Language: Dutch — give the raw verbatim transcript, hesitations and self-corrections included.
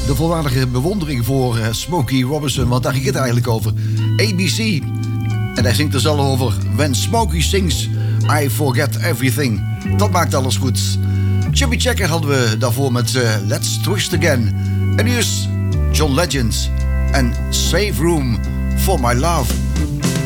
de volwaardige bewondering voor uh, Smokey Robinson. Want daar ging het eigenlijk over. A B C. En hij zingt er zelf over. When Smokey sings, I forget everything. Dat maakt alles goed. Chubby Checker hadden we daarvoor met uh, Let's Twist Again. En nu is John Legend en Save Room for My Love.